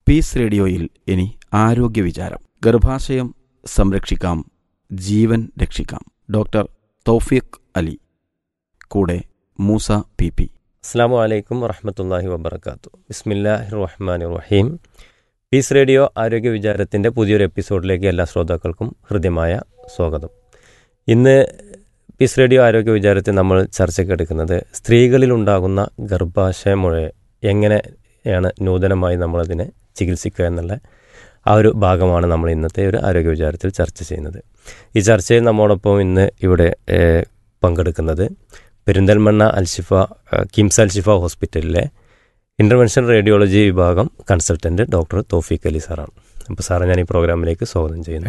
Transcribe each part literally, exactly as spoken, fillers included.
Piece റേഡിയോയിൽ ഇനി ആരോഗ്യ വിചാരം. ഗർഭാശയം സംരക്ഷിക്കാം, ജീവൻ രക്ഷിക്കാം. ഡോക്ടർ തൗഫീഖ് അലി, കൂടെ മൂസ പി പി. അസ്സലാമു അലൈക്കും വറഹ്മത്തുള്ളാഹി വബറകാതുഹു. ബിസ്മില്ലാഹിർ റഹ്മാനിർ റഹീം. പീസ് റേഡിയോ ആരോഗ്യ വിചാരത്തിൻ്റെ പുതിയൊരു എപ്പിസോഡിലേക്ക് എല്ലാ ശ്രോതാക്കൾക്കും ഹൃദ്യമായ സ്വാഗതം. ഇന്ന് പീസ് റേഡിയോ ആരോഗ്യ വിചാരത്തിൽ നമ്മൾ ചർച്ചയ്ക്ക് എടുക്കുന്നത് സ്ത്രീകളിലുണ്ടാകുന്ന ഗർഭാശയമുഴ എങ്ങനെയാണ് നൂതനമായി നമ്മളതിനെ ചികിത്സിക്കുക എന്നുള്ള ആ ഒരു ഭാഗമാണ് നമ്മൾ ഇന്നത്തെ ഒരു ആരോഗ്യ വിചാരത്തിൽ ചർച്ച ചെയ്യുന്നത്. ഈ ചർച്ചയിൽ നമ്മോടൊപ്പം ഇന്ന് ഇവിടെ പങ്കെടുക്കുന്നത് പെരിന്തൽമണ്ണ അൽഷിഫ കിംസ് അൽഷിഫ ഹോസ്പിറ്റലിലെ ഇൻ്റർവെൻഷൻ റേഡിയോളജി വിഭാഗം കൺസൾട്ടൻറ്റ് ഡോക്ടർ തൗഫീഖ് അലി സാറാണ്. അപ്പോൾ സാറെ ഞാൻ ഈ പ്രോഗ്രാമിലേക്ക് സ്വാഗതം ചെയ്യുന്നു.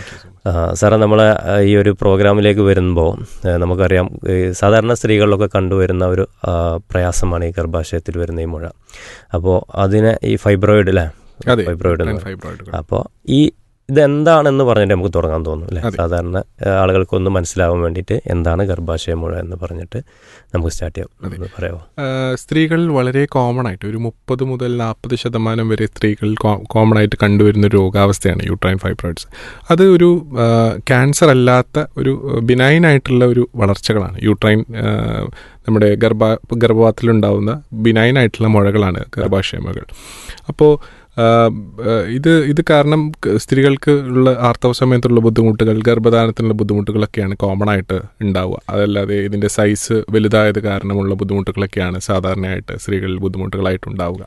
സാറേ, നമ്മൾ ഈ ഒരു പ്രോഗ്രാമിലേക്ക് വരുമ്പോൾ നമുക്കറിയാം, സാധാരണ സ്ത്രീകളിലൊക്കെ കണ്ടുവരുന്ന ഒരു പ്രയാസമാണ് ഈ ഗർഭാശയത്തിൽ വരുന്ന ഈ മുഴ. അപ്പോൾ അതിനെ ഈ ഫൈബ്രോയിഡ് അല്ലേ ഫൈബ്രോയിഡ് അപ്പോൾ ഈ ഇതെന്താണെന്ന് പറഞ്ഞിട്ട് നമുക്ക് തുടങ്ങാൻ തോന്നും അല്ലേ? സാധാരണ ആളുകൾക്കൊന്ന് മനസ്സിലാവാൻ വേണ്ടിയിട്ട് എന്താണ് ഗർഭാശയ മുഴ എന്ന് പറഞ്ഞിട്ട് നമുക്ക് സ്റ്റാർട്ട് ചെയ്യാം. പറയാമോ? സ്ത്രീകളിൽ വളരെ കോമൺ ആയിട്ട് ഒരു മുപ്പത് മുതൽ നാൽപ്പത് ശതമാനം വരെ സ്ത്രീകളിൽ കോമൺ ആയിട്ട് കണ്ടുവരുന്ന ഒരു രോഗാവസ്ഥയാണ് യൂട്രൈൻ ഫൈബ്രോയിഡ്സ്. അത് ഒരു ക്യാൻസർ അല്ലാത്ത ഒരു ബിനൈൻ ആയിട്ടുള്ള ഒരു വളർച്ചകളാണ്. യൂട്രൈൻ നമ്മുടെ ഗർഭ ഗർഭപാത്രത്തിലുണ്ടാവുന്ന ബിനൈൻ ആയിട്ടുള്ള മുഴകളാണ് ഗർഭാശയ മുഴകൾ. അപ്പോൾ ഇത് ഇത് കാരണം സ്ത്രീകൾക്ക് ഉള്ള ആർത്തവ സമയത്തുള്ള ബുദ്ധിമുട്ടുകൾ, ഗർഭധാരണത്തിനുള്ള ബുദ്ധിമുട്ടുകളൊക്കെയാണ് കോമൺ ആയിട്ട് ഉണ്ടാവുക. അതല്ലാതെ ഇതിൻ്റെ സൈസ് വലുതായത് കാരണമുള്ള ബുദ്ധിമുട്ടുകളൊക്കെയാണ് സാധാരണയായിട്ട് സ്ത്രീകളിൽ ബുദ്ധിമുട്ടുകളായിട്ടുണ്ടാവുക.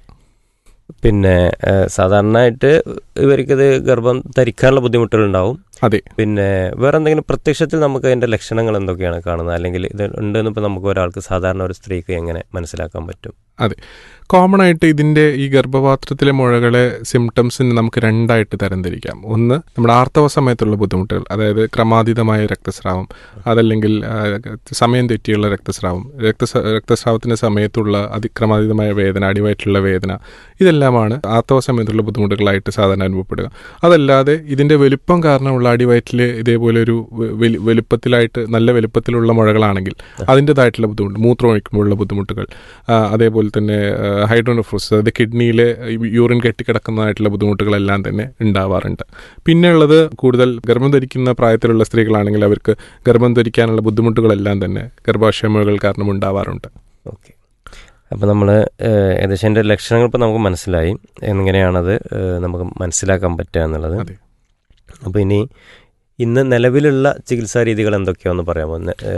പിന്നെ സാധാരണയായിട്ട് ഇവർക്കിത് ഗർഭം ധരിക്കാനുള്ള ബുദ്ധിമുട്ടുകളുണ്ടാവും. അതെ. പിന്നെ വേറെ എന്തെങ്കിലും പ്രത്യക്ഷത്തിൽ നമുക്ക് അതിൻ്റെ ലക്ഷണങ്ങൾ എന്തൊക്കെയാണ് കാണുന്നത്, അല്ലെങ്കിൽ ഇത് ഉണ്ടെന്ന് ഇപ്പോൾ നമുക്ക് ഒരാൾക്ക് സാധാരണ ഒരു സ്ത്രീക്ക് എങ്ങനെ മനസ്സിലാക്കാൻ പറ്റും? അതെ, കോമൺ ആയിട്ട് ഇതിൻ്റെ ഈ ഗർഭപാത്രത്തിലെ മുഴകളെ സിംറ്റംസിന് നമുക്ക് രണ്ടായിട്ട് തരംതിരിക്കാം. ഒന്ന്, നമ്മുടെ ആർത്തവ സമയത്തുള്ള ബുദ്ധിമുട്ടുകൾ, അതായത് ക്രമാതീതമായ രക്തസ്രാവം, അതല്ലെങ്കിൽ സമയം തെറ്റിയുള്ള രക്തസ്രാവം, രക്തസ്രാ രക്തസ്രാവത്തിൻ്റെ സമയത്തുള്ള അതിക്രമാതീതമായ വേദന, അടിവയറ്റിലുള്ള വേദന, ഇതെല്ലാമാണ് ആർത്തവ സമയത്തുള്ള ബുദ്ധിമുട്ടുകളായിട്ട് സാധാരണ അനുഭവപ്പെടുക. അതല്ലാതെ ഇതിൻ്റെ വലുപ്പം കാരണമുള്ള അടിവയറ്റിൽ ഇതേപോലെ ഒരു വലുപ്പത്തിലായിട്ട് നല്ല വലുപ്പത്തിലുള്ള മുഴകളാണെങ്കിൽ അതിൻ്റെതായിട്ടുള്ള ബുദ്ധിമുട്ട്, മൂത്രം ഒഴിക്കുമ്പോഴുള്ള ബുദ്ധിമുട്ടുകൾ, അതേപോലെ തന്നെ ഹൈഡ്രോനെഫ്രോസിസ്, അതായത് കിഡ്നിയിലെ യൂറിൻ കെട്ടിക്കിടക്കുന്നതായിട്ടുള്ള ബുദ്ധിമുട്ടുകളെല്ലാം തന്നെ ഉണ്ടാവാറുണ്ട്. പിന്നെയുള്ളത് കൂടുതൽ ഗർഭം ധരിക്കുന്ന പ്രായത്തിലുള്ള സ്ത്രീകളാണെങ്കിൽ അവർക്ക് ഗർഭം ധരിക്കാനുള്ള ബുദ്ധിമുട്ടുകളെല്ലാം തന്നെ ഗർഭാശയ മുഴകൾ കാരണം ഉണ്ടാവാറുണ്ട്. ഓക്കെ, അപ്പോൾ നമ്മൾ ഏകദേശം എൻ്റെ ലക്ഷണങ്ങൾ ഇപ്പോൾ നമുക്ക് മനസ്സിലായി, എങ്ങനെയാണത് നമുക്ക് മനസ്സിലാക്കാൻ പറ്റുക എന്നുള്ളത്. അപ്പോൾ ഇനി ഇന്ന് നിലവിലുള്ള ചികിത്സാ രീതികൾ എന്തൊക്കെയാണെന്ന് പറയാമോ?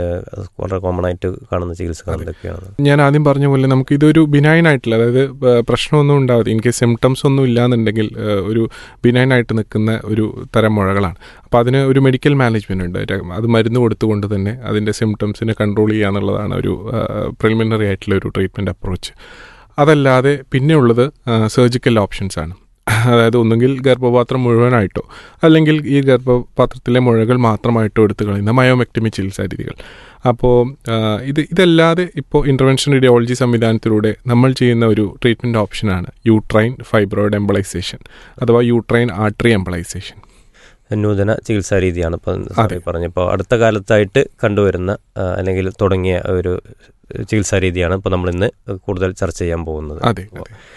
വളരെ കോമൺ ആയിട്ട് കാണുന്ന ചികിത്സകൾ എന്തൊക്കെയാണ്? ഞാൻ ആദ്യം പറഞ്ഞ പോലെ നമുക്ക് ഇതൊരു ബിനൈൻ ആയിട്ടുള്ള, അതായത് പ്രശ്നമൊന്നും ഉണ്ടാവാതെ, ഇൻ കേസ് സിംറ്റംസ് ഒന്നും ഇല്ലാന്നുണ്ടെങ്കിൽ ഒരു ബിനൈൻ ആയിട്ട് നിൽക്കുന്ന ഒരു തരം മുഴകളാണ്. അപ്പോൾ അതിന് ഒരു മെഡിക്കൽ മാനേജ്മെൻ്റ് ഉണ്ട്. അത് മരുന്ന് കൊടുത്തുകൊണ്ട് തന്നെ അതിൻ്റെ സിംറ്റംസിനെ കൺട്രോൾ ചെയ്യുക എന്നുള്ളതാണ് ഒരു പ്രിലിമിനറി ആയിട്ടുള്ള ഒരു ട്രീറ്റ്മെൻറ്റ് അപ്രോച്ച്. അതല്ലാതെ പിന്നെയുള്ളത് സർജിക്കൽ ഓപ്ഷൻസ് ആണ്. അതായത് ഒന്നുകിൽ ഗർഭപാത്രം മുഴുവനായിട്ടോ അല്ലെങ്കിൽ ഈ ഗർഭപാത്രത്തിലെ മുഴകൾ മാത്രമായിട്ടോ എടുത്തു കളയുന്ന മയോമെക്ടമി ചികിത്സാ രീതികൾ. അപ്പോൾ ഇത് ഇതല്ലാതെ ഇപ്പോൾ ഇൻ്റർവെൻഷൻ റേഡിയോളജി സംവിധാനത്തിലൂടെ നമ്മൾ ചെയ്യുന്ന ഒരു ട്രീറ്റ്മെൻറ്റ് ഓപ്ഷനാണ് യൂട്രൈൻ ഫൈബ്രോയിഡ് എംബളൈസേഷൻ അഥവാ യൂട്രൈൻ ആർട്ടറി എംബളൈസേഷൻ. നൂതന ചികിത്സാ രീതിയാണ് ഇപ്പോൾ പറഞ്ഞപ്പോൾ അടുത്ത കാലത്തായിട്ട് കണ്ടുവരുന്ന അല്ലെങ്കിൽ തുടങ്ങിയ ഒരു ചികിത്സാ രീതിയാണ് ഇപ്പോൾ നമ്മളിന്ന് കൂടുതൽ ചർച്ച ചെയ്യാൻ പോകുന്നത്. അതെ,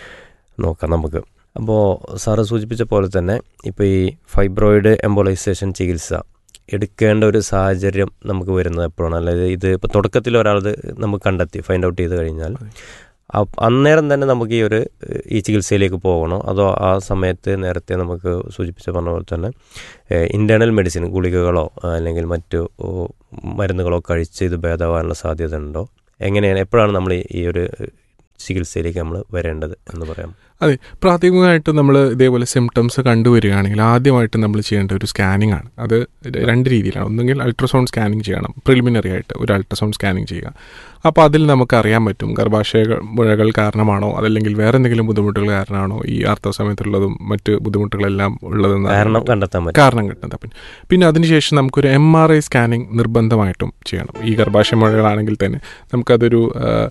നോക്കാം നമുക്ക്. അപ്പോൾ സാറ് സൂചിപ്പിച്ച പോലെ തന്നെ ഇപ്പോൾ ഈ ഫൈബ്രോയിഡ് എംബോളൈസേഷൻ ചികിത്സ എടുക്കേണ്ട ഒരു സാഹചര്യം നമുക്ക് വരുന്നത് എപ്പോഴാണ്? അതായത് ഇത് ഇപ്പോൾ തുടക്കത്തിൽ ഒരാളത് നമുക്ക് കണ്ടെത്തി ഫൈൻഡ് ഔട്ട് ചെയ്ത് കഴിഞ്ഞാൽ അന്നേരം തന്നെ നമുക്ക് ഈ ഒരു ഈ ചികിത്സയിലേക്ക് പോകണോ, അതോ ആ സമയത്ത് നേരത്തെ നമുക്ക് സൂചിപ്പിച്ച പറഞ്ഞ പോലെ തന്നെ ഇൻറ്റേർണൽ മെഡിസിൻ, ഗുളികകളോ അല്ലെങ്കിൽ മറ്റു മരുന്നുകളോ കഴിച്ച് ഇത് ഭേദമാകാനുള്ള സാധ്യത ഉണ്ടോ? എങ്ങനെയാണ്, എപ്പോഴാണ് നമ്മൾ ഈ ഒരു ചികിത്സയിലേക്ക് നമ്മൾ വരേണ്ടത് എന്ന് പറയാം? അതെ, പ്രാഥമികമായിട്ട് നമ്മൾ ഇതേപോലെ സിംറ്റംസ് കണ്ടുവരികയാണെങ്കിൽ ആദ്യമായിട്ട് നമ്മൾ ചെയ്യേണ്ട ഒരു സ്കാനിങ് ആണ്. അത് രണ്ട് രീതിയിലാണ്. ഒന്നുകിൽ അൾട്രാസൗണ്ട് സ്കാനിങ് ചെയ്യണം, പ്രിലിമിനറി ആയിട്ട് ഒരു അൾട്രാസൗണ്ട് സ്കാനിങ് ചെയ്യുക. അപ്പോൾ അതിൽ നമുക്ക് അറിയാൻ പറ്റും ഗർഭാശയ മുഴകൾ കാരണമാണോ അതല്ലെങ്കിൽ വേറെ എന്തെങ്കിലും ബുദ്ധിമുട്ടുകൾ കാരണമാണോ ഈ ആർത്തവ സമയത്തുള്ളതും മറ്റ് ബുദ്ധിമുട്ടുകളെല്ലാം ഉള്ളതെന്ന് കാരണം കണ്ടെത്താൻ പറ്റും കാരണം കണ്ടെത്താൻ പറ്റും പിന്നെ അതിനുശേഷം നമുക്കൊരു എം ആർ ഐ സ്കാനിങ് നിർബന്ധമായിട്ടും ചെയ്യണം. ഈ ഗർഭാശയ മുഴകളാണെങ്കിൽ തന്നെ നമുക്കതൊരു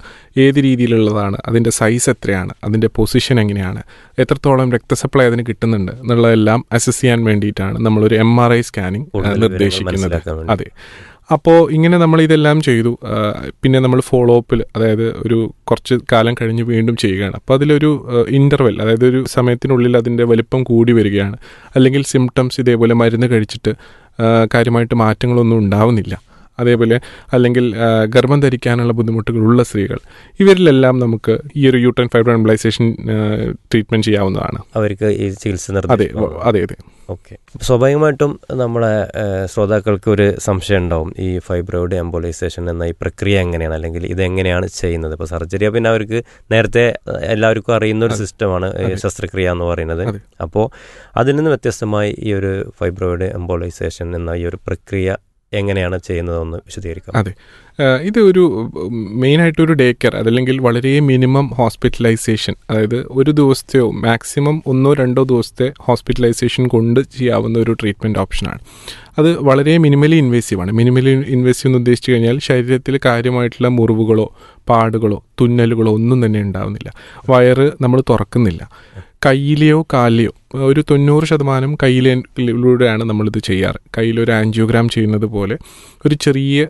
ഏത് രീതിയിലുള്ളതാണ്, അതിൻ്റെ സൈസ് എത്രയാണ്, അതിൻ്റെ പൊസിഷൻ എങ്ങനെയാണ്, എത്രത്തോളം രക്തസപ്ലൈ അതിന് കിട്ടുന്നുണ്ട് എന്നുള്ളതെല്ലാം അസസ് ചെയ്യാൻ വേണ്ടിയിട്ടാണ് നമ്മളൊരു എം ആർ ഐ സ്കാനിങ് നിർദ്ദേശിക്കുന്നത്. അതെ, അപ്പോൾ ഇങ്ങനെ നമ്മൾ ഇതെല്ലാം ചെയ്തു. പിന്നെ നമ്മൾ ഫോളോ അപ്പിൽ, അതായത് ഒരു കുറച്ച് കാലം കഴിഞ്ഞ് വീണ്ടും ചെയ്യുകയാണ്. അപ്പോൾ അതിലൊരു ഇൻ്റർവെൽ, അതായത് ഒരു സമയത്തിനുള്ളിൽ അതിൻ്റെ വലിപ്പം കൂടി വരികയാണ്, അല്ലെങ്കിൽ സിംറ്റംസ് ഇതേപോലെ മരുന്ന് കഴിച്ചിട്ട് കാര്യമായിട്ട് മാറ്റങ്ങളൊന്നും ഉണ്ടാവുന്നില്ല, അതേപോലെ അല്ലെങ്കിൽ ഗർഭം ധരിക്കാനുള്ള ബുദ്ധിമുട്ടുകളുള്ള സ്ത്രീകൾ, ഇവരിലെല്ലാം നമുക്ക് ഈ ഒരു യൂട്രൈൻ ഫൈബ്രോയിഡ് എംബോളൈസേഷൻ ട്രീറ്റ്മെൻറ്റ് ചെയ്യാവുന്നതാണ്. അവർക്ക് ഈ ചികിത്സ അതെ അതെ അതെ ഓക്കെ. സ്വാഭാവികമായിട്ടും നമ്മളെ ശ്രോതാക്കൾക്ക് ഒരു സംശയം ഉണ്ടാവും, ഈ ഫൈബ്രോയിഡ് എംബോളൈസേഷൻ എന്ന ഈ പ്രക്രിയ എങ്ങനെയാണ്, അല്ലെങ്കിൽ ഇതെങ്ങനെയാണ് ചെയ്യുന്നത്. ഇപ്പോൾ സർജറി പിന്നെ അവർക്ക് നേരത്തെ എല്ലാവർക്കും അറിയുന്ന ഒരു സിസ്റ്റമാണ് ശസ്ത്രക്രിയ എന്ന് പറയുന്നത്. അപ്പോൾ അതിൽ നിന്ന് വ്യത്യസ്തമായി ഈ ഒരു ഫൈബ്രോയിഡ് എംബോളൈസേഷൻ എന്ന ഈ ഒരു പ്രക്രിയ എങ്ങനെയാണ് ചെയ്യുന്നതെന്ന് വിശദീകരിക്കാം. അതെ, ഇത് ഒരു മെയിനായിട്ടൊരു ഡേ കെയർ, അതല്ലെങ്കിൽ വളരെ മിനിമം ഹോസ്പിറ്റലൈസേഷൻ, അതായത് ഒരു ദിവസത്തെയോ മാക്സിമം ഒന്നോ രണ്ടോ ദിവസത്തെ ഹോസ്പിറ്റലൈസേഷൻ കൊണ്ട് ചെയ്യാവുന്ന ഒരു ട്രീറ്റ്മെൻറ്റ് ഓപ്ഷനാണ്. അത് വളരെ മിനിമലി ഇൻവേസീവാണ്. മിനിമലി ഇൻവേസീവ് എന്ന് ഉദ്ദേശിച്ചു കഴിഞ്ഞാൽ ശരീരത്തിൽ കാര്യമായിട്ടുള്ള മുറിവുകളോ പാടുകളോ തുന്നലുകളോ ഒന്നും തന്നെ ഉണ്ടാവുന്നില്ല. വയറ് നമ്മൾ തുറക്കുന്നില്ല. കയ്യിലെയോ കാലിലെയോ ഒരു തൊണ്ണൂറ് ശതമാനം കയ്യിലൂടെയാണ് നമ്മളിത് ചെയ്യാറ്. കയ്യിലൊരു ആൻജിയോഗ്രാം ചെയ്യുന്നത് പോലെ ഒരു ചെറിയ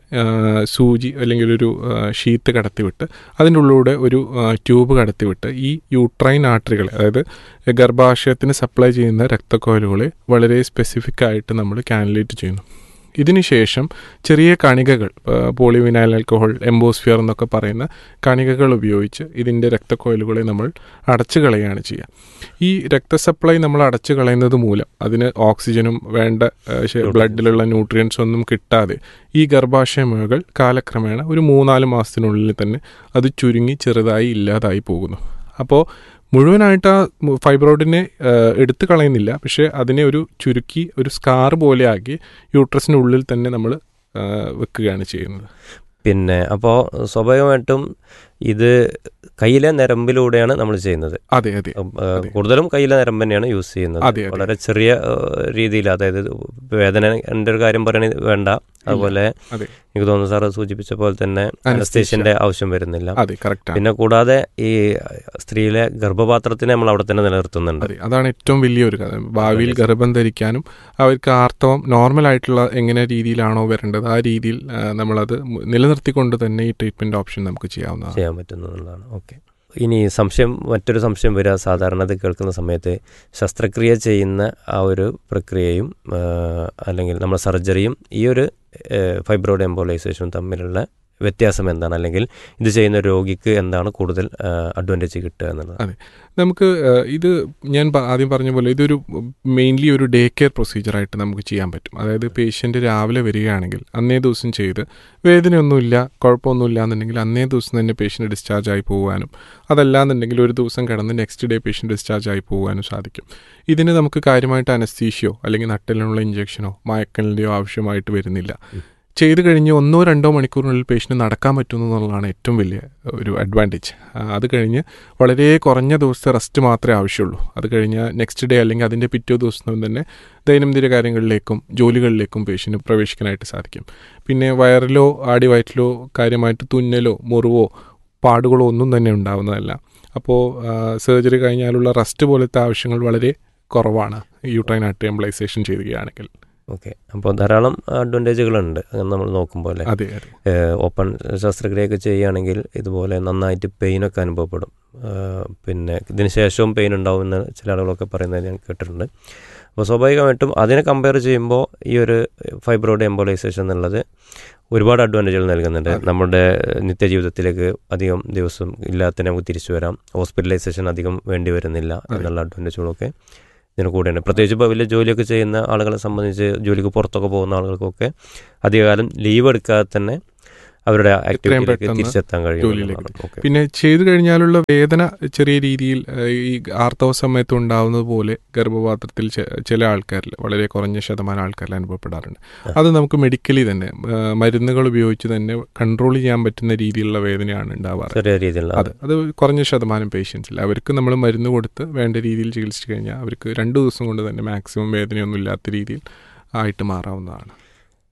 സൂചി അല്ലെങ്കിൽ ഒരു ഷീത്ത് കടത്തിവിട്ട് അതിൻ്റെ ഉള്ളിലൂടെ ഒരു ട്യൂബ് കടത്തിവിട്ട് ഈ യൂട്രൈൻ ആർട്ടറികളെ, അതായത് ഗർഭാശയത്തിന് സപ്ലൈ ചെയ്യുന്ന രക്തക്കോയലുകളെ വളരെ സ്പെസിഫിക് ആയിട്ട് നമ്മൾ കാനുലേറ്റ് ചെയ്യുന്നു. ഇതിനുശേഷം ചെറിയ കണികകൾ, പോളിവിനൈൽ ആൽക്കഹോൾ, എംബോസ്ഫിയർ എന്നൊക്കെ പറയുന്ന കണികകൾ ഉപയോഗിച്ച് ഇതിൻ്റെ രക്തക്കോയലുകളെ നമ്മൾ അടച്ചു കളയുകയാണ് ചെയ്യുക. ഈ രക്തസപ്ലൈ നമ്മൾ അടച്ചു കളയുന്നത് മൂലം അതിന് ഓക്സിജനും വേണ്ട ബ്ലഡിലുള്ള ന്യൂട്രിയൻസ് ഒന്നും കിട്ടാതെ ഈ ഗർഭാശയ മുഴകൾ കാലക്രമേണ ഒരു മൂന്നാല് മാസത്തിനുള്ളിൽ തന്നെ അത് ചുരുങ്ങി ചെറുതായി ഇല്ലാതായി പോകുന്നു. അപ്പോൾ മുഴുവനായിട്ട് ആ ഫൈബ്രോയിഡിനെ എടുത്തു കളയുന്നില്ല, പക്ഷേ അതിനെ ഒരു ചുരുക്കി ഒരു സ്കാർ പോലെ ആക്കി യൂട്രസിൻ്റെ ഉള്ളിൽ തന്നെ നമ്മൾ വെക്കുകയാണ് ചെയ്യുന്നത്. പിന്നെ അപ്പോൾ സ്വാഭാവികമായിട്ടും ഇത് കയ്യിലെ നരമ്പിലൂടെയാണ് നമ്മൾ ചെയ്യുന്നത്. അതെ അതെ, കൂടുതലും കയ്യിലെ നരമ്പ് തന്നെയാണ് യൂസ് ചെയ്യുന്നത്. വളരെ ചെറിയ രീതിയിൽ, അതായത് വേദനൻ്റെ ഒരു കാര്യം പറയണ വേണ്ട. അതുപോലെ എനിക്ക് തോന്നുന്നു സാറ് സൂചിപ്പിച്ച പോലെ തന്നെ അനസ്തേഷ്യന്റെ ആവശ്യം വരുന്നില്ല. പിന്നെ കൂടാതെ ഈ സ്ത്രീയിലെ ഗർഭപാത്രത്തിനെ നമ്മൾ അവിടെ തന്നെ നിലനിർത്തുന്നുണ്ട്. അതാണ് ഏറ്റവും വലിയൊരു കാര്യം. ഭാവിയിൽ ഗർഭം ധരിക്കാനും അവർക്ക് ആർത്തവം നോർമൽ ആയിട്ടുള്ള എങ്ങനെ രീതിയിലാണോ വരേണ്ടത് ആ രീതിയിൽ നമ്മളത് നിലനിർത്തിക്കൊണ്ട് തന്നെ ഈ ട്രീറ്റ്മെന്റ് ഓപ്ഷൻ നമുക്ക് ചെയ്യാവുന്നതാണ്, ചെയ്യാൻ പറ്റുന്നതാണ്. ഓക്കെ. ഇനി സംശയം, മറ്റൊരു സംശയം വരിക, സാധാരണ ഇത് കേൾക്കുന്ന സമയത്ത് ശസ്ത്രക്രിയ ചെയ്യുന്ന ആ ഒരു പ്രക്രിയയും അല്ലെങ്കിൽ നമ്മുടെ സർജറിയും ഈ ഒരു ഫൈബ്രോയിഡ് എംബോളൈസേഷനും തമ്മിലുള്ള വ്യത്യാസം എന്താണ്, അല്ലെങ്കിൽ ഇത് ചെയ്യുന്ന രോഗിക്ക് എന്താണ് കൂടുതൽ അഡ്വാൻറ്റേജ് കിട്ടുക എന്നുള്ളത്? അതെ, നമുക്ക് ഇത് ഞാൻ ആദ്യം പറഞ്ഞ പോലെ ഇതൊരു മെയിൻലി ഒരു ഡേ കെയർ പ്രൊസീജിയറായിട്ട് നമുക്ക് ചെയ്യാൻ പറ്റും. അതായത് പേഷ്യൻ്റ് രാവിലെ വരികയാണെങ്കിൽ അന്നേ ദിവസം ചെയ്ത് വേദനയൊന്നുമില്ല, കുഴപ്പമൊന്നുമില്ല എന്നുണ്ടെങ്കിൽ അന്നേ ദിവസം തന്നെ പേഷ്യൻ്റ് ഡിസ്ചാർജ് ആയി പോകാനും, അതല്ലാന്നുണ്ടെങ്കിൽ ഒരു ദിവസം കിടന്ന് നെക്സ്റ്റ് ഡേ പേഷ്യൻ്റ് ഡിസ്ചാർജ് ആയി പോകാനും സാധിക്കും. ഇതിന് നമുക്ക് കാര്യമായിട്ട് അനസ്തീഷ്യോ അല്ലെങ്കിൽ നട്ടലിനുള്ള ഇഞ്ചക്ഷനോ മയക്കലിൻ്റെയോ ആവശ്യമായിട്ട് വരുന്നില്ല. ചെയ്ത് കഴിഞ്ഞ് ഒന്നോ രണ്ടോ മണിക്കൂറിനുള്ളിൽ പേഷ്യൻ്റ് നടക്കാൻ പറ്റുന്നു എന്നുള്ളതാണ് ഏറ്റവും വലിയ ഒരു അഡ്വാൻറ്റേജ്. അത് കഴിഞ്ഞ് വളരെ കുറഞ്ഞ ദിവസത്തെ റെസ്റ്റ് മാത്രമേ ആവശ്യമുള്ളൂ. അത് കഴിഞ്ഞ് നെക്സ്റ്റ് ഡേ അല്ലെങ്കിൽ അതിൻ്റെ പിറ്റേ ദിവസം തന്നെ ദൈനംദിന കാര്യങ്ങളിലേക്കും ജോലികളിലേക്കും പേഷ്യൻ്റ് പ്രവേശിക്കാനായിട്ട് സാധിക്കും. പിന്നെ വയറിലോ ആടിവയറ്റിലോ കാര്യമായിട്ട് തുന്നലോ മുറിവോ പാടുകളോ ഒന്നും തന്നെ ഉണ്ടാവുന്നതല്ല. അപ്പോൾ സർജറി കഴിഞ്ഞാലുള്ള റെസ്റ്റ് പോലത്തെ ആവശ്യങ്ങൾ വളരെ കുറവാണ് യൂട്രൈൻ ആർട്ടറി എംബോളൈസേഷൻ ചെയ്യുകയാണെങ്കിൽ. ഓക്കെ. അപ്പോൾ ധാരാളം അഡ്വാൻറ്റേജുകളുണ്ട് നമ്മൾ നോക്കുമ്പോൾ. അതെ, ഓപ്പൺ ശസ്ത്രക്രിയയൊക്കെ ചെയ്യുകയാണെങ്കിൽ ഇതുപോലെ നന്നായിട്ട് പെയിനൊക്കെ അനുഭവപ്പെടും. പിന്നെ ഇതിന് ശേഷവും പെയിൻ ഉണ്ടാവുമെന്ന് ചില ആളുകളൊക്കെ പറയുന്നത് ഞാൻ കേട്ടിട്ടുണ്ട്. അപ്പോൾ സ്വാഭാവികമായിട്ടും അതിനെ കമ്പയർ ചെയ്യുമ്പോൾ ഈ ഒരു ഫൈബ്രോയിഡ് എംബോളൈസേഷൻ എന്നുള്ളത് ഒരുപാട് അഡ്വാൻറ്റേജുകൾ നൽകുന്നുണ്ട്. നമ്മുടെ നിത്യജീവിതത്തിലേക്ക് അധികം ദിവസം ഇല്ലാത്ത നമുക്ക് തിരിച്ചു വരാം, ഹോസ്പിറ്റലൈസേഷൻ അധികം വേണ്ടി വരുന്നില്ല എന്നുള്ള അഡ്വാൻറ്റേജുകളൊക്കെ ഇതിന് കൂടെയാണ്. പ്രത്യേകിച്ച് ഇപ്പോൾ വലിയ ജോലിയൊക്കെ ചെയ്യുന്ന ആളുകളെ സംബന്ധിച്ച്, ജോലിക്ക് പുറത്തൊക്കെ പോകുന്ന ആളുകൾക്കൊക്കെ അധികകാലം ലീവ് എടുക്കാതെ തന്നെ അവരുടെ ആക്ടിവിറ്റിയിലേക്ക് തിരിച്ചെത്താൻ കഴിയും. പിന്നെ ചെയ്തു കഴിഞ്ഞാലുള്ള വേദന ചെറിയ രീതിയിൽ ഈ ആർത്തവ സമയത്ത് ഉണ്ടാവുന്നത് പോലെ ഗർഭപാത്രത്തിൽ ചില ആൾക്കാരിൽ, വളരെ കുറഞ്ഞ ശതമാനം ആൾക്കാരിൽ അനുഭവപ്പെടാറുണ്ട്. അത് നമുക്ക് മെഡിക്കലി തന്നെ മരുന്നുകൾ ഉപയോഗിച്ച് തന്നെ കൺട്രോൾ ചെയ്യാൻ പറ്റുന്ന രീതിയിലുള്ള വേദനയാണ് ഉണ്ടാവാറ്. അത് അത് കുറഞ്ഞ ശതമാനം പേഷ്യൻസിൽ അവർക്ക് നമ്മൾ മരുന്ന് കൊടുത്ത് വേണ്ട രീതിയിൽ ചികിത്സിച്ചു കഴിഞ്ഞാൽ അവർക്ക് രണ്ടു ദിവസം കൊണ്ട് തന്നെ മാക്സിമം വേദനയൊന്നും ഇല്ലാത്ത രീതിയിൽ ആയിട്ട് മാറാവുന്നതാണ്.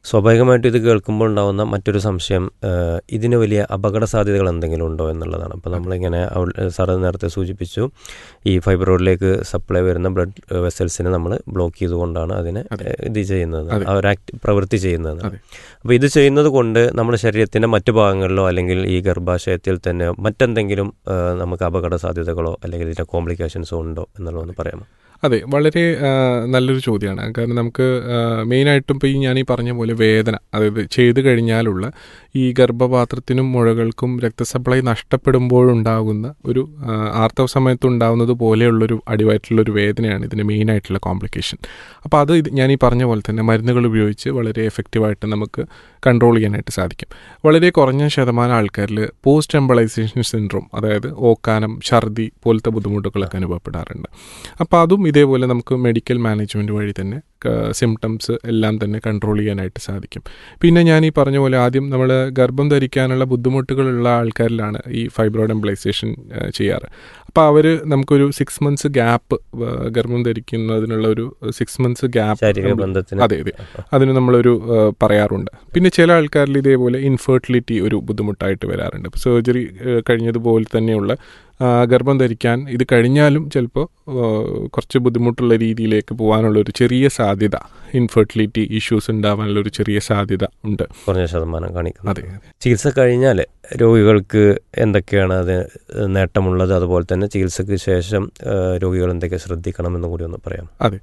സ്വാഭാവികമായിട്ടും ഇത് കേൾക്കുമ്പോൾ ഉണ്ടാകുന്ന മറ്റൊരു സംശയം ഇതിന് വലിയ അപകട സാധ്യതകൾ എന്തെങ്കിലും ഉണ്ടോ എന്നുള്ളതാണ്. അപ്പോൾ നമ്മളിങ്ങനെ സാറ് നേരത്തെ സൂചിപ്പിച്ചു, ഈ ഫൈബ്രോയിഡിലേക്ക് സപ്ലൈ വരുന്ന ബ്ലഡ് വെസൽസിനെ നമ്മൾ ബ്ലോക്ക് ചെയ്തുകൊണ്ടാണ് അതിനെ ഇത് ചെയ്യുന്നത്, അവർ ആക്ട് പ്രവൃത്തി ചെയ്യുന്നത്. അപ്പോൾ ഇത് ചെയ്യുന്നത് കൊണ്ട് നമ്മുടെ ശരീരത്തിൻ്റെ മറ്റു ഭാഗങ്ങളിലോ അല്ലെങ്കിൽ ഈ ഗർഭാശയത്തിൽ തന്നെ മറ്റെന്തെങ്കിലും നമുക്ക് അപകട സാധ്യതകളോ അല്ലെങ്കിൽ ഇതിൻ്റെ കോംപ്ലിക്കേഷൻസോ ഉണ്ടോ എന്നുള്ളതൊന്ന് പറയാമോ? അതെ, വളരെ നല്ലൊരു ചോദ്യമാണ്. കാരണം നമുക്ക് മെയിനായിട്ടും ഇപ്പോൾ ഈ ഞാൻ ഈ പറഞ്ഞ പോലെ വേദന, അതായത് ചെയ്തു കഴിഞ്ഞാലുള്ള ഈ ഗർഭപാത്രത്തിനും മുഴകൾക്കും രക്തസപ്ലൈ നഷ്ടപ്പെടുമ്പോഴുണ്ടാകുന്ന ഒരു ആർത്തവ സമയത്ത് ഉണ്ടാകുന്നത് പോലെയുള്ളൊരു അടിവയറ്റിലുള്ളൊരു വേദനയാണ് ഇതിൻ്റെ മെയിനായിട്ടുള്ള കോംപ്ലിക്കേഷൻ. അപ്പോൾ അത് ഇത് ഞാൻ ഈ പറഞ്ഞ പോലെ തന്നെ മരുന്നുകൾ ഉപയോഗിച്ച് വളരെ എഫക്റ്റീവായിട്ട് നമുക്ക് കൺട്രോൾ ചെയ്യാനായിട്ട് സാധിക്കും. വളരെ കുറഞ്ഞ ശതമാനം ആൾക്കാരിൽ പോസ്റ്റ് എംബളൈസേഷൻ സിൻഡ്രോം, അതായത് ഓക്കാനം, ഛർദി പോലത്തെ ബുദ്ധിമുട്ടുകളൊക്കെ അനുഭവപ്പെടാറുണ്ട്. അപ്പോൾ അതും ഇതേപോലെ നമുക്ക് മെഡിക്കൽ മാനേജ്മെൻറ്റ് വഴി തന്നെ സിംറ്റംസ് എല്ലാം തന്നെ കൺട്രോൾ ചെയ്യാനായിട്ട് സാധിക്കും. പിന്നെ ഞാൻ ഈ പറഞ്ഞ പോലെ ആദ്യം നമ്മൾ ഗർഭം ധരിക്കാനുള്ള ബുദ്ധിമുട്ടുകളുള്ള ആൾക്കാരിലാണ് ഈ ഫൈബ്രോയിഡ് എംബളൈസേഷൻ ചെയ്യാറ്. അപ്പോൾ അവർ നമുക്കൊരു സിക്സ് മന്ത്സ് ഗ്യാപ്പ്, ഗർഭം ധരിക്കുന്നതിനുള്ള ഒരു സിക്സ് മന്ത്സ് ഗ്യാപ്പ്, അതെ അതെ അതിന് നമ്മളൊരു പറയാറുണ്ട്. പിന്നെ ചില ആൾക്കാരിൽ ഇതേപോലെ ഇൻഫെർട്ടിലിറ്റി ഒരു ബുദ്ധിമുട്ടായിട്ട് വരാറുണ്ട്. ഇപ്പോൾ സർജറി കഴിഞ്ഞതുപോലെ തന്നെയുള്ള ഗർഭം ധരിക്കാൻ ഇത് കഴിഞ്ഞാലും ചിലപ്പോൾ കുറച്ച് ബുദ്ധിമുട്ടുള്ള രീതിയിലേക്ക് പോകാനുള്ളൊരു ചെറിയ സാധ്യത, ഇൻഫെർട്ടിലിറ്റി ഇഷ്യൂസ് ഉണ്ടാവാനുള്ളൊരു ചെറിയ സാധ്യത ഉണ്ട്, കുറഞ്ഞ ശതമാനം കാണിക്കുന്നത്. അതെ, ചികിത്സ കഴിഞ്ഞാൽ രോഗികൾക്ക് എന്തൊക്കെയാണ് അത് നേട്ടമുള്ളത്, അതുപോലെ തന്നെ ചികിത്സയ്ക്ക് ശേഷം രോഗികൾ എന്തൊക്കെ ശ്രദ്ധിക്കണമെന്ന് കൂടി ഒന്ന് പറയാം. അതെ,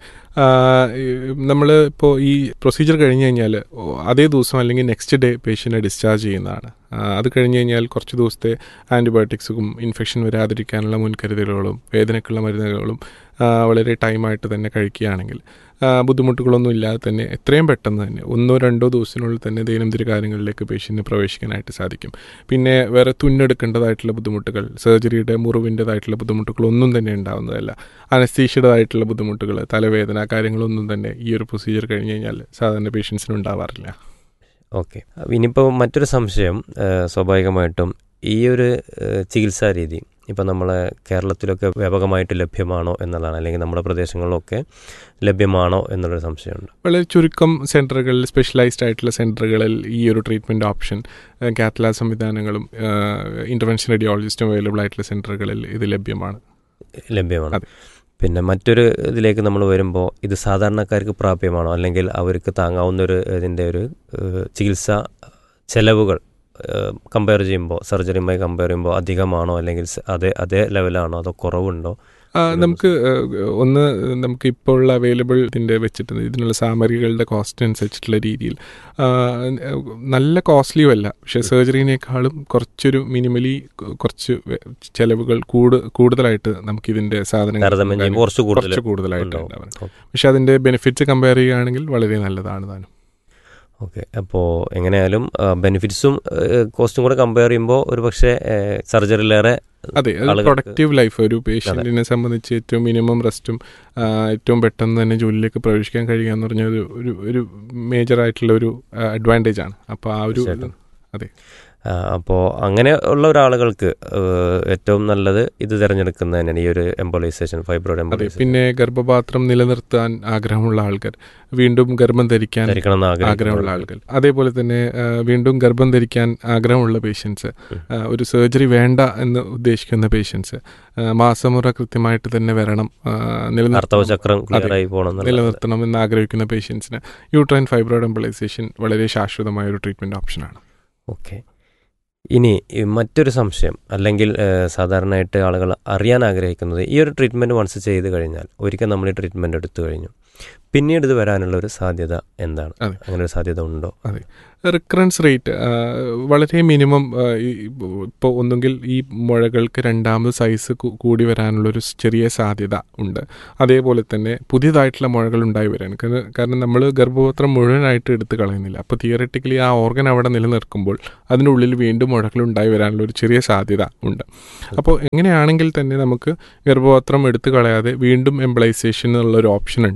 നമ്മൾ ഇപ്പോൾ ഈ പ്രൊസീജിയർ കഴിഞ്ഞ് കഴിഞ്ഞാൽ അതേ ദിവസം അല്ലെങ്കിൽ നെക്സ്റ്റ് ഡേ പേഷ്യൻറ്റിനെ ഡിസ്ചാർജ് ചെയ്യുന്നതാണ്. അത് കഴിഞ്ഞ് കഴിഞ്ഞാൽ കുറച്ച് ദിവസത്തെ ആൻറ്റിബയോട്ടിക്സും ഇൻഫെക്ഷൻ വരാതിരിക്കാനുള്ള മുൻകരുതലുകളും വേദനയ്ക്കുള്ള മരുന്നുകളും വളരെ ടൈമായിട്ട് തന്നെ കഴിക്കുകയാണെങ്കിൽ ബുദ്ധിമുട്ടുകളൊന്നും ഇല്ലാതെ തന്നെ എത്രയും പെട്ടെന്ന് തന്നെ ഒന്നോ രണ്ടോ ദിവസത്തിനുള്ളിൽ തന്നെ ദൈനംദിന കാര്യങ്ങളിലേക്ക് പേഷ്യൻറ്റിന് പ്രവേശിക്കാനായിട്ട് സാധിക്കും. പിന്നെ വേറെ തുന്നെടുക്കേണ്ടതായിട്ടുള്ള ബുദ്ധിമുട്ടുകൾ, സർജറിയുടെ മുറിവിൻ്റെതായിട്ടുള്ള ബുദ്ധിമുട്ടുകളൊന്നും തന്നെ ഉണ്ടാകുന്നതല്ല. അനസ്തീഷ്യയുടേതായിട്ടുള്ള ബുദ്ധിമുട്ടുകൾ, തലവേദന, കാര്യങ്ങളൊന്നും തന്നെ ഈ ഒരു പ്രൊസീജിയർ കഴിഞ്ഞ് കഴിഞ്ഞാൽ സാധാരണ പേഷ്യൻസിന് ഉണ്ടാവാറില്ല. ഓക്കെ, ഇനിയിപ്പോൾ മറ്റൊരു സംശയം, സ്വാഭാവികമായിട്ടും ഈ ഒരു ചികിത്സാ രീതി ഇപ്പം നമ്മളെ കേരളത്തിലൊക്കെ വ്യാപകമായിട്ട് ലഭ്യമാണോ എന്നുള്ളതാണ്, അല്ലെങ്കിൽ നമ്മുടെ പ്രദേശങ്ങളിലൊക്കെ ലഭ്യമാണോ എന്നുള്ളൊരു സംശയമുണ്ട്. വളരെ ചുരുക്കം സെൻറ്ററുകളിൽ, സ്പെഷ്യലൈസ്ഡ് ആയിട്ടുള്ള സെൻറ്ററുകളിൽ ഈ ഒരു ട്രീറ്റ്മെൻറ്റ് ഓപ്ഷൻ, കാത്ത് ലാബ് സംവിധാനങ്ങളും ഇൻ്റർവെൻഷൻ റേഡിയോളജിസ്റ്റും അവൈലബിൾ ആയിട്ടുള്ള സെൻറ്ററുകളിൽ ഇത് ലഭ്യമാണ് ലഭ്യമാണ് പിന്നെ മറ്റൊരു ഇതിലേക്ക് നമ്മൾ വരുമ്പോൾ ഇത് സാധാരണക്കാർക്ക് പ്രാപ്യമാണോ, അല്ലെങ്കിൽ അവർക്ക് താങ്ങാവുന്നൊരു ഇതിൻ്റെ ഒരു ചികിത്സാ ചെലവുകൾ കമ്പയർ ചെയ്യുമ്പോൾ സർജറിയുമായി കമ്പയർ ചെയ്യുമ്പോൾ അധികമാണോ, അല്ലെങ്കിൽ അതേ അതേ ലെവലാണോ, അതോ കുറവുണ്ടോ? നമുക്ക് ഒന്ന് നമുക്ക് ഇപ്പോൾ ഉള്ള അവൈലബിൾ ഇതിൻ്റെ വെച്ചിട്ട് ഇതിനുള്ള സാമഗ്രികളുടെ കോസ്റ്റ് അനുസരിച്ചിട്ടുള്ള രീതിയിൽ നല്ല കോസ്റ്റ്ലിയും അല്ല, പക്ഷേ സർജറിനേക്കാളും കുറച്ചൊരു മിനിമലി കുറച്ച് ചിലവുകൾ കൂട് കൂടുതലായിട്ട് നമുക്കിതിൻ്റെ സാധനങ്ങൾ കുറച്ച് കൂടുതലായിട്ട് ഉണ്ടാവും. പക്ഷെ അതിൻ്റെ ബെനിഫിറ്റ്സ് കമ്പയർ ചെയ്യുകയാണെങ്കിൽ വളരെ നല്ലതാണ് താനും. ഓക്കെ, അപ്പോൾ എങ്ങനെയായാലും ബെനിഫിറ്റ്സും കോസ്റ്റും കൂടെ കമ്പയർ ചെയ്യുമ്പോൾ ഒരു പക്ഷേ സർജറിയിലേറെ അതെ പ്രൊഡക്റ്റീവ് ലൈഫ് ഒരു പേഷ്യൻറ്റിനെ സംബന്ധിച്ച് ഏറ്റവും മിനിമം റെസ്റ്റും ഏറ്റവും പെട്ടെന്ന് തന്നെ ജോലിയിലേക്ക് പ്രവേശിക്കാൻ കഴിയുക എന്ന് പറഞ്ഞ ഒരു ഒരു മേജർ ആയിട്ടുള്ള ഒരു അഡ്വാൻറ്റേജ് ആണ്. അപ്പോൾ ആ ഒരു അതെ അപ്പോൾ അങ്ങനെ ഉള്ള ഒരാളുകൾക്ക് ഏറ്റവും നല്ലത് ഇത് തിരഞ്ഞെടുക്കുന്നത് തന്നെയാണ്, ഈ ഒരു എംബോളൈസേഷൻ, ഫൈബ്രോയിഡ് എംബോളൈസേഷൻ. പിന്നെ ഗർഭപാത്രം നിലനിർത്താൻ ആഗ്രഹമുള്ള ആൾക്കാർ, വീണ്ടും ഗർഭം ധരിക്കാൻ ആഗ്രഹമുള്ള ആൾക്കാർ, അതേപോലെ തന്നെ വീണ്ടും ഗർഭം ധരിക്കാൻ ആഗ്രഹമുള്ള പേഷ്യൻസ്, ഒരു സർജറി വേണ്ട എന്ന് ഉദ്ദേശിക്കുന്ന പേഷ്യൻസ്, മാസമുറ കൃത്യമായിട്ട് തന്നെ വരണം, നിലനിർത്തണം എന്ന് ആഗ്രഹിക്കുന്ന പേഷ്യൻസിന് യൂട്രൈൻ ഫൈബ്രോയിഡ് എംബോളൈസേഷൻ വളരെ ശാശ്വതമായ ഒരു ട്രീറ്റ്മെൻറ്റ് ഓപ്ഷനാണ്. ഓക്കെ, ഇനി മറ്റൊരു സംശയം, അല്ലെങ്കിൽ സാധാരണയായിട്ട് ആളുകൾ അറിയാൻ ആഗ്രഹിക്കുന്നത്, ഈ ഒരു ട്രീറ്റ്മെൻറ്റ് വൺസ് ചെയ്ത് കഴിഞ്ഞാൽ, ഒരിക്കൽ നമ്മൾ ഈ ട്രീറ്റ്മെൻറ്റ് എടുത്തു കഴിഞ്ഞു, പിന്നീട് ഇത് വരാനുള്ള ഒരു സാധ്യത എന്താണ്? അങ്ങനെ ഒരു സാധ്യത ഉണ്ടോ? അതെ, റിക്കറൻസ് റേറ്റ് വളരെ മിനിമം. ഇപ്പോൾ ഒന്നുകിൽ ഈ മുഴകൾക്ക് രണ്ടാമത് സൈസ് കൂടി വരാനുള്ളൊരു ചെറിയ സാധ്യത ഉണ്ട്. അതേപോലെ തന്നെ പുതിയതായിട്ടുള്ള മുഴകൾ ഉണ്ടായി വരികയാണ്. കാരണം നമ്മൾ ഗർഭപാത്രം മുഴുവനായിട്ട് എടുത്ത് കളയുന്നില്ല. അപ്പോൾ തിയററ്റിക്കലി ആ ഓർഗൻ അവിടെ നിലനിൽക്കുമ്പോൾ അതിനുള്ളിൽ വീണ്ടും മുഴകൾ ഉണ്ടായി വരാനുള്ള ഒരു ചെറിയ സാധ്യത ഉണ്ട്. അപ്പോൾ എങ്ങനെയാണെങ്കിൽ തന്നെ നമുക്ക് ഗർഭപാത്രം എടുത്ത് കളയാതെ വീണ്ടും എംബളൈസേഷൻ എന്നുള്ളൊരു ഓപ്ഷൻ ഉണ്ട്.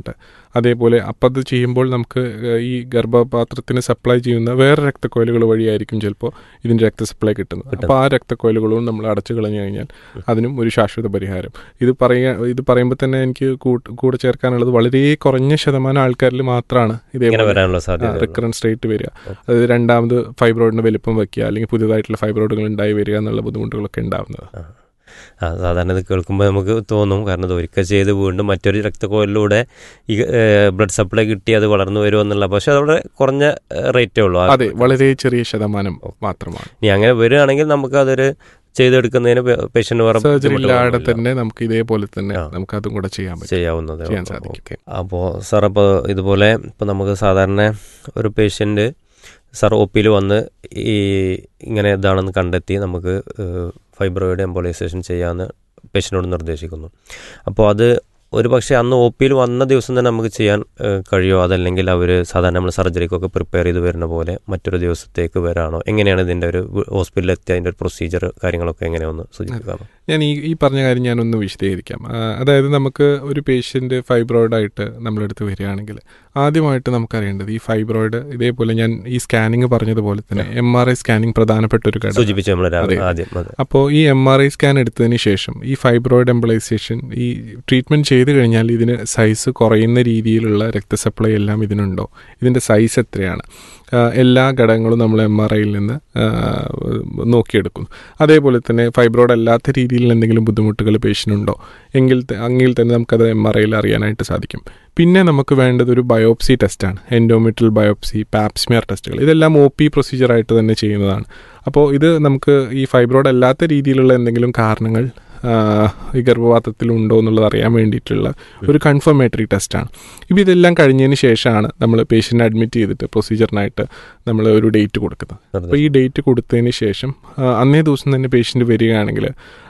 അതേപോലെ അപ്പം അത് ചെയ്യുമ്പോൾ നമുക്ക് ഈ ഗർഭപാത്രത്തിന് സപ്ലൈ ചെയ്യുന്ന വേറെ രക്തക്കോയിലുകൾ വഴിയായിരിക്കും ചിലപ്പോൾ ഇതിൻ്റെ രക്ത സപ്ലൈ കിട്ടുന്നത്. അപ്പോൾ ആ രക്തക്കോയിലുകളും നമ്മൾ അടച്ചു കളഞ്ഞു കഴിഞ്ഞാൽ അതിനും ഒരു ശാശ്വത പരിഹാരം. ഇത് പറയുക ഇത് പറയുമ്പോൾ തന്നെ എനിക്ക് കൂടെ ചേർക്കാനുള്ളത് വളരെ കുറഞ്ഞ ശതമാനം ആൾക്കാരിൽ മാത്രമാണ് ഇതേപോലെ റിക്കറൻസ് റേറ്റ് വരിക. അതായത് രണ്ടാമത് ഫൈബ്രോയിഡിന് വലിപ്പം വയ്ക്കുക അല്ലെങ്കിൽ പുതിയതായിട്ടുള്ള ഫൈബ്രോയിഡുകൾ ഉണ്ടായി വരിക എന്നുള്ള ബുദ്ധിമുട്ടുകളൊക്കെ ഉണ്ടാകുന്നത്. ആ സാധാരണ ഇത് കേൾക്കുമ്പോൾ നമുക്ക് തോന്നും, കാരണം ഇത് ഒരിക്കൽ ചെയ്ത് വീണ്ടും മറ്റൊരു രക്തക്കോയിലൂടെ ഈ ബ്ലഡ് സപ്ലൈ കിട്ടി അത് വളർന്നു വരുമോ എന്നുള്ള, പക്ഷെ അതവിടെ കുറഞ്ഞ റേറ്റേ ഉള്ളൂ. അതെ, വളരെ ചെറിയ ശതമാനം മാത്രമാണ്. ഇനി അങ്ങനെ വരികയാണെങ്കിൽ നമുക്ക് അതൊരു ചെയ്തെടുക്കുന്നതിന് പേഷ്യന്റ് സർജറി ഇല്ലാതെ തന്നെ നമുക്ക് ഇതേപോലെ തന്നെ നമുക്ക് അതും കൂടെ ചെയ്യാൻ ചെയ്യാവുന്നത് സാധിക്കും. അപ്പോൾ സാർ, അപ്പോൾ ഇതുപോലെ ഇപ്പോൾ നമുക്ക് സാധാരണ ഒരു പേഷ്യന്റ് സാർ ഒ പിയിൽ വന്ന് ഈ ഇങ്ങനെ ഇതാണെന്ന് കണ്ടെത്തി നമുക്ക് ഫൈബ്രോയിഡ് എംബോളൈസേഷൻ ചെയ്യാമെന്ന് പേഷ്യൻറ്റോട് നിർദ്ദേശിക്കുന്നു. അപ്പോൾ അത് ഒരു പക്ഷേ അന്ന് ഒ പിയിൽ വന്ന ദിവസം തന്നെ നമുക്ക് ചെയ്യാൻ കഴിയുമോ, അതല്ലെങ്കിൽ അവർ സാധാരണ നമ്മൾ സർജറിക്കൊക്കെ പ്രിപ്പയർ ചെയ്ത് വരുന്ന പോലെ മറ്റൊരു ദിവസത്തേക്ക് വരാണോ? എങ്ങനെയാണ് ഇതിൻ്റെ ഒരു ഹോസ്പിറ്റലിൽ എത്തിയ അതിൻ്റെ ഒരു പ്രൊസീജിയർ കാര്യങ്ങളൊക്കെ എങ്ങനെയൊന്ന് സൂചിപ്പിക്കാമോ? ഞാൻ ഈ ഈ പറഞ്ഞ കാര്യം ഞാനൊന്ന് വിശദീകരിക്കാം. അതായത് നമുക്ക് ഒരു പേഷ്യൻ്റ് ഫൈബ്രോയിഡായിട്ട് നമ്മളെടുത്ത് വരികയാണെങ്കിൽ ആദ്യമായിട്ട് നമുക്കറിയേണ്ടത് ഈ ഫൈബ്രോയിഡ് ഇതേപോലെ ഞാൻ ഈ സ്കാനിങ് പറഞ്ഞതുപോലെ തന്നെ എം ആർ ഐ സ്കാനിങ് പ്രധാനപ്പെട്ട ഒരു ഘടകം സൂചിപ്പിച്ചു നമ്മൾ ആദ്യം. അപ്പോൾ ഈ എം ആർ ഐ സ്കാൻ എടുത്തതിന് ശേഷം ഈ ഫൈബ്രോയിഡ് എംബോളൈസേഷൻ ഈ ട്രീറ്റ്മെൻറ്റ് ചെയ്ത് കഴിഞ്ഞാൽ ഇതിന് സൈസ് കുറയുന്ന രീതിയിലുള്ള രക്തസപ്ലൈ എല്ലാം ഇതിനുണ്ടോ, ഇതിൻ്റെ സൈസ് എത്രയാണ്, എല്ലാ ഘടകങ്ങളും നമ്മൾ എം ആർ ഐയിൽ നിന്ന് നോക്കിയെടുക്കുന്നു. അതേപോലെ തന്നെ ഫൈബ്രോയിഡ് അല്ലാത്ത രീതിയിൽ എന്തെങ്കിലും ബുദ്ധിമുട്ടുകൾ പേഷ്യനുണ്ടോ എങ്കിൽ എങ്കിൽ തന്നെ നമുക്കത് എം ആർ ഐയിൽ അറിയാനായിട്ട് സാധിക്കും. പിന്നെ നമുക്ക് വേണ്ടത് ഒരു ബയോപ്സി ടെസ്റ്റാണ്. എൻഡോമെട്രിയൽ ബയോപ്സി, പാപ്സ്മിയർ ടെസ്റ്റുകൾ, ഇതെല്ലാം ഒ പി പ്രൊസീജിയറായിട്ട് തന്നെ ചെയ്യുന്നതാണ്. അപ്പോൾ ഇത് നമുക്ക് ഈ ഫൈബ്രോയിഡ് അല്ലാത്ത രീതിയിലുള്ള എന്തെങ്കിലും കാരണങ്ങൾ ഈ ഗർഭപാത്രത്തിലുണ്ടോ എന്നുള്ളത് അറിയാൻ വേണ്ടിയിട്ടുള്ള ഒരു കൺഫർമേറ്ററി ടെസ്റ്റാണ്. ഇപ്പോൾ ഇതെല്ലാം കഴിഞ്ഞതിന് ശേഷമാണ് നമ്മൾ പേഷ്യൻറ്റിനെ അഡ്മിറ്റ് ചെയ്തിട്ട് പ്രൊസീജിയറിനായിട്ട് നമ്മൾ ഒരു ഡേറ്റ് കൊടുക്കുന്നത്. അപ്പോൾ ഈ ഡേറ്റ് കൊടുത്തതിന് ശേഷം അന്നേ ദിവസം തന്നെ പേഷ്യൻ്റ് വരികയാണെങ്കിൽ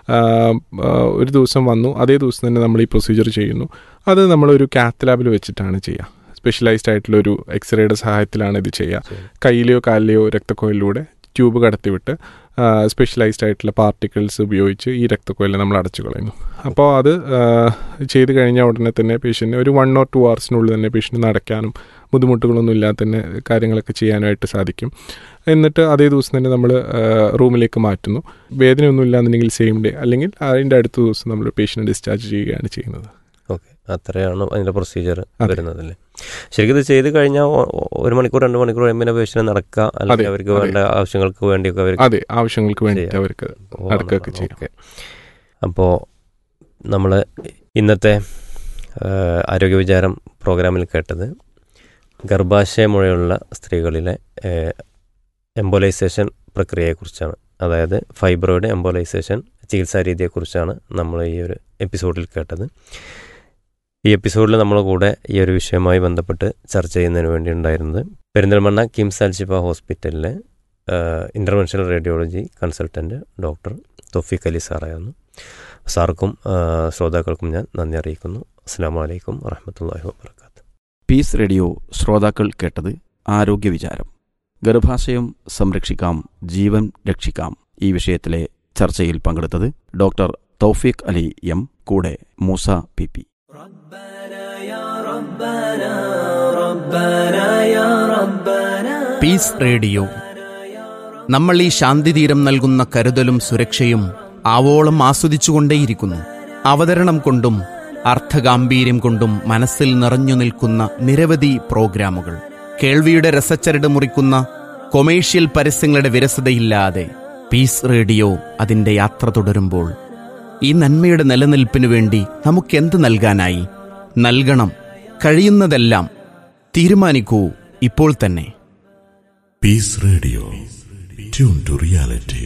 ഒരു ദിവസം വന്നു, അതേ ദിവസം തന്നെ നമ്മൾ ഈ പ്രൊസീജിയർ ചെയ്യുന്നു. അത് നമ്മളൊരു കാത്ത് ലാബിൽ വെച്ചിട്ടാണ് ചെയ്യുക. സ്പെഷ്യലൈസ്ഡ് ആയിട്ടുള്ള ഒരു എക്സ്റേയുടെ സഹായത്തിലാണ് ഇത് ചെയ്യുക. കയ്യിലെയോ കാലിലെയോ രക്തക്കോയിലൂടെ ട്യൂബ് കടത്തിവിട്ട് സ്പെഷ്യലൈസ്ഡ് ആയിട്ടുള്ള പാർട്ടിക്കിൾസ് ഉപയോഗിച്ച് ഈ രക്തക്കോയിലിനെ നമ്മൾ അടച്ചു കളയുന്നു. അപ്പോൾ അത് ചെയ്ത് കഴിഞ്ഞാൽ ഉടനെ തന്നെ പേഷ്യൻറ്റ് ഒരു വൺ ഓർ ടു അവേഴ്സിനുള്ളിൽ തന്നെ പേഷ്യൻറ്റ് നടക്കാനും ബുദ്ധിമുട്ടുകളൊന്നും ഇല്ലാതെ തന്നെ കാര്യങ്ങളൊക്കെ ചെയ്യാനായിട്ട് സാധിക്കും. എന്നിട്ട് അതേ ദിവസം തന്നെ നമ്മൾ റൂമിലേക്ക് മാറ്റുന്നു. വേദനയൊന്നും ഇല്ലാന്നുണ്ടെങ്കിൽ സെയിം ഡേ അല്ലെങ്കിൽ അതിൻ്റെ അടുത്ത ദിവസം നമ്മൾ പേഷ്യൻറ്റ് ഡിസ്ചാർജ് ചെയ്യുകയാണ് ചെയ്യുന്നത്. ഓക്കെ, അത്രയാണ് അതിൻ്റെ പ്രൊസീജിയർ വരുന്നതല്ലേ. ശരിക്കും ഇത് ചെയ്ത് കഴിഞ്ഞാൽ ഒരു മണിക്കൂർ രണ്ട് മണിക്കൂർ കഴിയുമ്പോൾ പേഷ്യന്റ് നടക്കുക, അല്ലെങ്കിൽ അവർക്ക് വേണ്ട ആവശ്യങ്ങൾക്ക് വേണ്ടിയൊക്കെ അവർ അതെ ആവശ്യങ്ങൾക്ക് വേണ്ടി അവർക്ക് നടക്കുകയൊക്കെ ചെയ്യും. ഓക്കെ, അപ്പോൾ നമ്മൾ ഇന്നത്തെ ആരോഗ്യ വിചാരം പ്രോഗ്രാമിൽ കേട്ടത് ഗർഭാശയമുഴയുള്ള സ്ത്രീകളിലെ എംബോലൈസേഷൻ പ്രക്രിയയെക്കുറിച്ചാണ്. അതായത് ഫൈബ്രോയിഡ് എംബോലൈസേഷൻ ചികിത്സാ രീതിയെക്കുറിച്ചാണ് നമ്മൾ ഈ ഒരു എപ്പിസോഡിൽ കേട്ടത്. ഈ എപ്പിസോഡിൽ നമ്മുടെ കൂടെ ഈ ഒരു വിഷയവുമായി ബന്ധപ്പെട്ട് ചർച്ച ചെയ്യുന്നതിന് വേണ്ടി ഉണ്ടായിരുന്നത് പെരിന്തൽമണ്ണ കിംസ് അൽഷിഫ ഹോസ്പിറ്റലിലെ ഇൻ്റർവെൻഷണൽ റേഡിയോളജി കൺസൾട്ടൻറ്റ് ഡോക്ടർ തൗഫീഖ് അലി സാറായിരുന്നു. സാർക്കും ശ്രോതാക്കൾക്കും ഞാൻ നന്ദി അറിയിക്കുന്നു. അസ്സലാമു അലൈക്കും വറഹ്മത്തുള്ളാഹി വബറകാതുഹു. പീസ് റേഡിയോ ശ്രോതാക്കൾ കേട്ടത് ആരോഗ്യ വിചാരം. ഗർഭാശയം സംരക്ഷിക്കാം, ജീവൻ രക്ഷിക്കാം. ഈ വിഷയത്തിലെ ചർച്ചയിൽ പങ്കെടുത്തത് ഡോക്ടർ തൗഫീഖ് അലി എം, കൂടെ Musa P P. Piece radio. നമ്മൾ ഈ ശാന്തിതീരം നൽകുന്ന കരുതലും സുരക്ഷയും ആവോളം ആസ്വദിച്ചുകൊണ്ടേയിരിക്കുന്നു. അവതരണം കൊണ്ടും അർത്ഥഗാംഭീര്യം കൊണ്ടും മനസ്സിൽ നിറഞ്ഞു നിൽക്കുന്ന നിരവധി പ്രോഗ്രാമുകൾ, കേൾവിയുടെ രസച്ചരട് മുറിക്കുന്ന കൊമേഴ്ഷ്യൽ പരസ്യങ്ങളുടെ വിരസതയില്ലാതെ പീസ് റേഡിയോ അതിൻ്റെ യാത്ര തുടരുമ്പോൾ ഈ നന്മയുടെ നിലനിൽപ്പിനു വേണ്ടി നമുക്കെന്ത് നൽകാനായി? നൽകണം, കഴിയുന്നതെല്ലാം. തീരുമാനിക്കൂ ഇപ്പോൾ തന്നെ. Piece radio, tune to reality.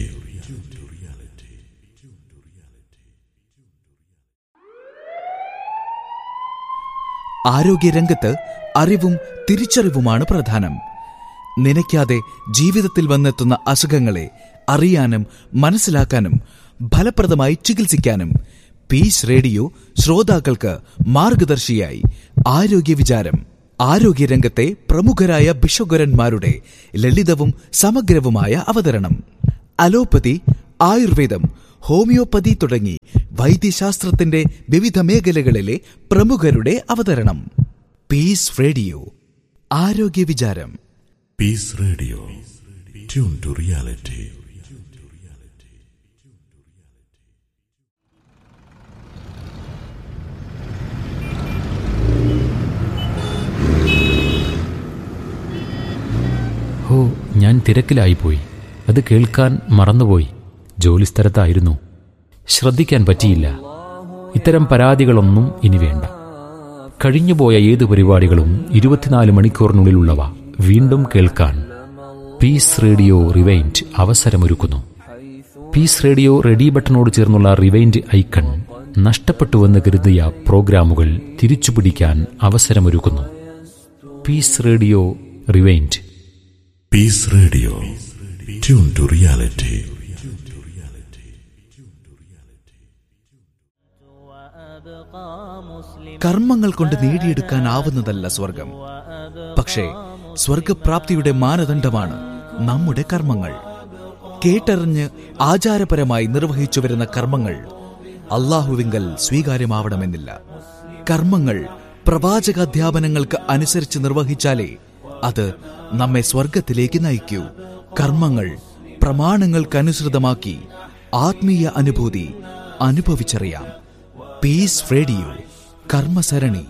ആരോഗ്യരംഗത്ത് അറിവും തിരിച്ചറിവുമാണ് പ്രധാനം. നനയ്ക്കാതെ ജീവിതത്തിൽ വന്നെത്തുന്ന അസുഖങ്ങളെ അറിയാനും മനസ്സിലാക്കാനും ഫലപ്രദമായി ചികിത്സിക്കാനും പീസ് റേഡിയോ ശ്രോതാക്കൾക്ക് മാർഗദർശിയായി ആരോഗ്യ വിചാരം. ആരോഗ്യരംഗത്തെ പ്രമുഖരായ ഭിഷഗ്വരന്മാരുടെ ലളിതവും സമഗ്രവുമായ അവതരണം. അലോപ്പതി, ആയുർവേദം, ഹോമിയോപ്പതി തുടങ്ങി വൈദ്യശാസ്ത്രത്തിന്റെ വിവിധ മേഖലകളിലെ പ്രമുഖരുടെ അവതരണം. പീസ് റേഡിയോ, ആരോഗ്യ വിചാരം. Peace Radio. Tune to reality. ഹോ, ഞാൻ തിരക്കിലായിപ്പോയി. അത് കേൾക്കാൻ മറന്നുപോയി. ജോലിസ്ഥലത്തായിരുന്നു, ശ്രദ്ധിക്കാൻ പറ്റിയില്ല. ഇത്തരം പരാതികളൊന്നും ഇനി വേണ്ട. കഴിഞ്ഞുപോയ ഏത് പരിപാടികളും ഇരുപത്തിനാല് മണിക്കൂറിനുള്ളിലുള്ളവ വീണ്ടും കേൾക്കാൻ piece radio rewind അവസരമൊരുക്കുന്നു. Piece radio ready ബട്ടണോട് ചേർന്നുള്ള റിവൈൻഡ് ഐക്കൺ നഷ്ടപ്പെട്ടുവെന്ന് കരുതിയ പ്രോഗ്രാമുകൾ തിരിച്ചുപിടിക്കാൻ അവസരമൊരുക്കുന്നു. Piece radio rewind. Peace Radio. Tune to reality. കർമ്മങ്ങൾ കൊണ്ട് നേടിയെടുക്കാനാവുന്നതല്ല സ്വർഗം. പക്ഷേ സ്വർഗപ്രാപ്തിയുടെ മാനദണ്ഡമാണ് നമ്മുടെ കർമ്മങ്ങൾ. കേട്ടറിഞ്ഞ് ആചാരപരമായി നിർവഹിച്ചു വരുന്ന കർമ്മങ്ങൾ അല്ലാഹുവിങ്കൽ സ്വീകാര്യമാവണമെന്നില്ല. കർമ്മങ്ങൾ പ്രവാചകാധ്യാപനങ്ങൾക്ക് അനുസരിച്ച് നിർവഹിച്ചാലേ അത് നമ്മെ സ്വർഗത്തിലേക്ക് നയിക്കൂ. കർമ്മങ്ങൾ പ്രമാണങ്ങൾക്കനുസൃതമാക്കി ആത്മീയ അനുഭൂതി അനുഭവിച്ചറിയാം. Piece radio കർമ്മസരണി.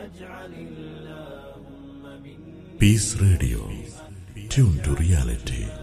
Peace Radio. Tune to reality.